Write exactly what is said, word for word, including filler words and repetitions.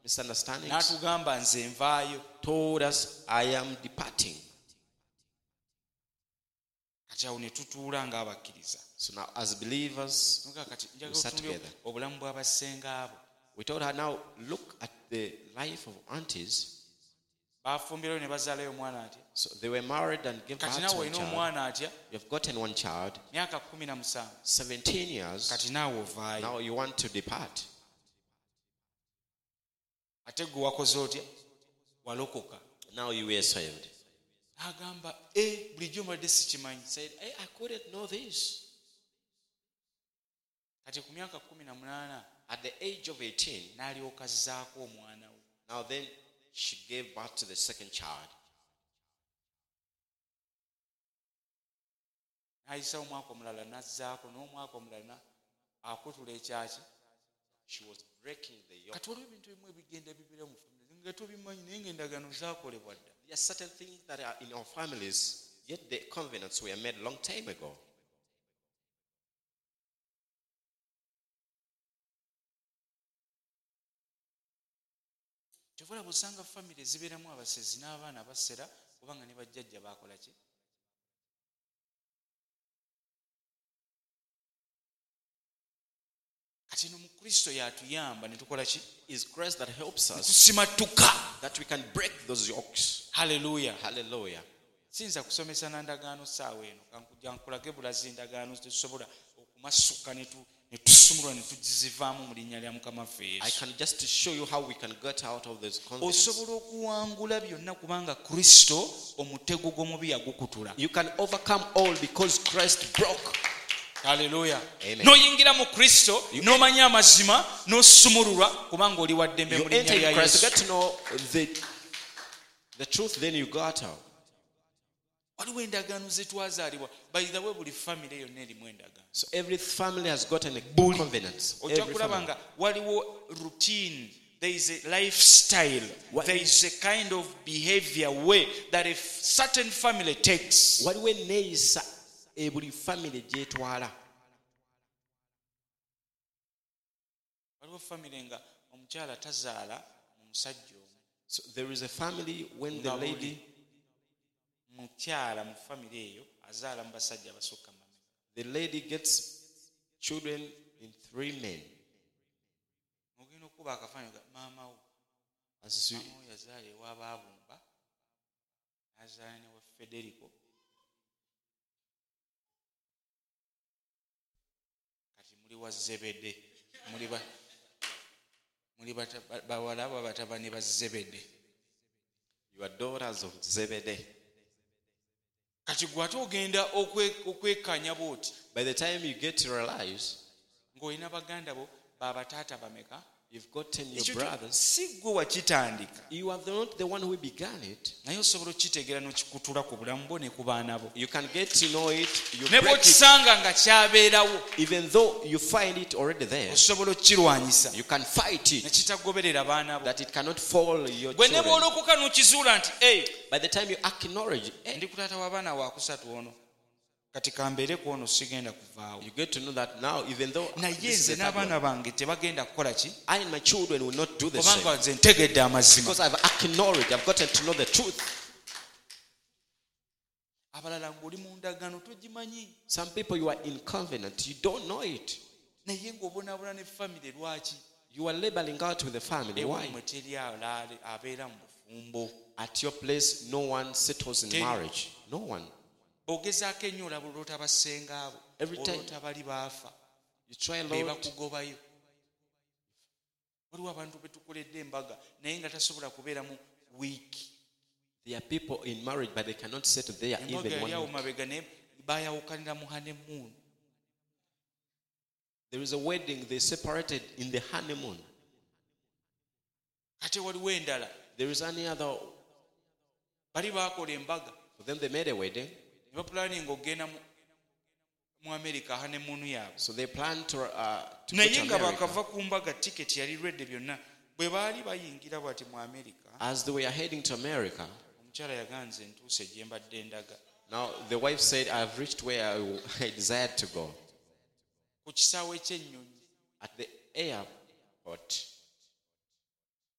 misunderstandings, n'atugamba nze nvaayo. told us, I am departing. Kati awo ne tutuula ng'abakkiriza. So now, as believers, Nuga kati we njagala sat otunuulire together. obulamu bw'abasenga abo. We told her, now look at the life of aunties. Baafumbirayo ne bazaalayo omwana atya. So they were married and gave birth Kati to naawe one olina child. omwana atya. You've gotten one child, Myaka kumi na musanvu. seventeen years. Kati naawe ovaayo. Now you want to depart. Ate gwe wakoze otya? Walokoka. Now you were saved. Agamba eh bulijjo mbadde sikimanyi. Said, hey, I couldn't know this. Kati ku myaka kumi na munaana At the age of eighteen, n'alyoka azzaako omwana we. now then she gave birth to the second child. N'ayisa omwaka omulala n'azzaako n'omwaka omulala akutula ekyaki. She was breaking the yoke. Kati olwo ebintu ebimu ebigenda bibira mu famire nga tobimanyi naye ng'endagaano zaakolebwa dda. There are certain things that are in our families, yet the covenants were made long time ago. Kyova busanga famire zibeeramu abasezi n'abaana basera kubanga ne bajjajja baakola ki? Kati no mu Kristo yatuyamba ne tukola ki? It's grace that helps us, Tusimatuka. that we can break those yokes. Hallelujah. Hallelujah. Sinza kusomesa na ndagaano saawa eno kankujja nkulage bulazi ndagaano tetusobola okumasuka ne tu ne tusumulwa ne tugizivaamu mu linnya lya Mukama waffe I Yesu. can just show you how we can get out of this confidence. Osobola okuwangula byonna kubanga Kristo omutego gw'omubi yagukutula. You can overcome all because Christ broke. Hallelujah. Amen. N'oyingira mu Kristo n'omanya amazima n'osumululwa kubanga oli wa ddembe You mu linnya enter lya in Christ, you Yesu. get to know the, the truth, then you got out. Waliwo endagaano ze twazaalibwa. By the way, buli famire yonna erimu endagaano. So every family has gotten a covenant. Ojja Every kulaba family. nga waliwo routine, there is a lifestyle, What- there is a kind of behavior way that a certain family takes. Waliwo enneeyisa e buli family gyetwala. Waliwo famire nga omukyala tazaala mu musajja omu. So there is a family when the Nga buli lady, mukyala mu famire eyo azaala mu basajja abasukka mu mameka. the lady gets children in three men. Ogenda okuba akafaananyi ga maama wo. As you, Maama wo yazaala ewa Baabumba, n'azaala ne wa Federico. Kati muli wa Zebede. Muli ba muli bata- ba- bawala ba batabani ba Zebede. you are daughters of Zebedee. Kati gwe ate ogenda okwe- okwekkaanya bw'oti By the time you get to realize ng'olina baganda bo baabataata bameka. you've gotten your Ekyo brothers, si gwe wakitandika you are not the one who began it. naye osobola okukitegeera n'okikutula ku bulamu bwo ne ku baana bo. You can get to know it. You Ne break it, bw'okisanga nga kyabeerawo even though you find it already there. osobola okukirwanyisa You can fight ne it, kitagoberera baana bo. that it cannot fall your Gwe ne children. bw'olokoka n'okizuula nti "Ei, By the time you acknowledge, eh, ndi ku taata w'abaana waakusatu ono kati kambeere ku ono sigenda kuvaawo you get to know that now, even though naye this is nze the third n'abaana one, bange tebagenda kukola ki I and my children will not do the same. kubanga nze ntegedde amazima. Because I've acknowledged, I've gotten to know the truth. Abalala ng'oli mu ndagaano togimanyi Some people, you are in covenant, you don't know it. naye ng'obonaabona ne famire lwaki You are labeling out with the family. Why? mwe teri alaale abeera mu bufumbo. At your place, no one settles in Tell you. marriage. No one. Ogezaako ennyo olaba olwota basenga abo Every time- olwota bali baafa You try a be lot. bakugobayo. Waliwo abantu be tukoledde embaga naye nga tasobola kubeera mu wiiki. There are people in marriage, but they cannot settle there Embaga even yali awo one week. mabega naye baayawukanira mu honeymoon. There is a wedding, they separated in the honeymoon. Ate waliwo endala There is any other, bali baakola embaga for them they made a wedding. ne bapulaninga okgenda mu mu America honeymoon yaabwe. So they plan to, uh, to go Naye to nga America. bakava ku mbaga tiketi yali redde byonna bwe baali bayingira bwati mu America. As they were heading to America, Omukyala yaganze ntuuse gye mbadde ndaga. now the wife said, I've reached where I, I desired to go. Ku kisaawe ky'ennyonyi At the airport,